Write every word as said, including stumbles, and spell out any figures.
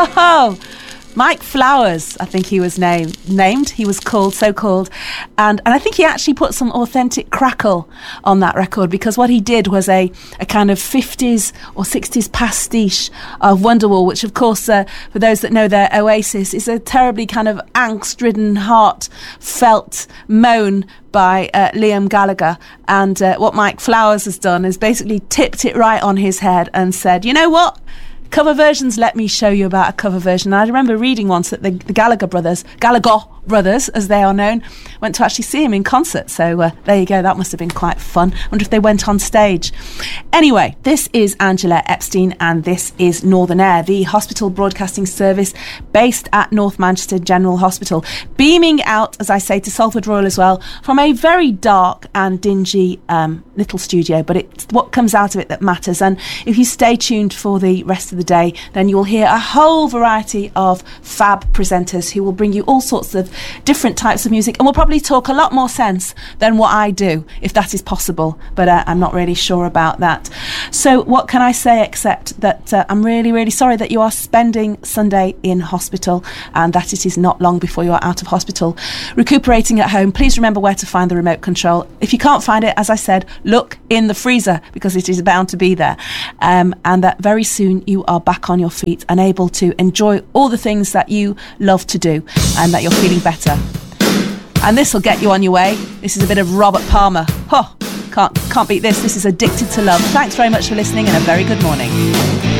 Oh, Mike Flowers, I think he was named. Named, he was called, so called, and and I think he actually put some authentic crackle on that record, because what he did was a, a kind of fifties or sixties pastiche of Wonderwall, which of course, uh, for those that know their Oasis, is a terribly kind of angst-ridden, heartfelt moan by uh, Liam Gallagher. And uh, what Mike Flowers has done is basically tipped it right on his head and said, you know what? Cover versions, let me show you about a cover version. And I remember reading once that the, the Gallagher brothers, Gallagher brothers, as they are known, went to actually see him in concert. So uh, there you go, that must have been quite fun. I wonder if they went on stage. Anyway, this is Angela Epstein and this is Northern Air, the hospital broadcasting service based at North Manchester General Hospital, beaming out, as I say, to Salford Royal as well, from a very dark and dingy um, little studio, but it's what comes out of it that matters. And if you stay tuned for the rest of the day, then you will hear a whole variety of fab presenters who will bring you all sorts of different types of music, and will probably talk a lot more sense than what I do, if that is possible, but uh, I'm not really sure about that. So what can I say except that uh, I'm really really sorry that you are spending Sunday in hospital, and that it is not long before you are out of hospital recuperating at home. Please remember where to find the remote control. If you can't find it, as I said, look in the freezer, because it is bound to be there, um, and that very soon you are back on your feet and able to enjoy all the things that you love to do, and that you're feeling better. And this will get you on your way. This is a bit of Robert Palmer. Oh, can't, can't beat this. This is Addicted to Love. Thanks very much for listening and a very good morning.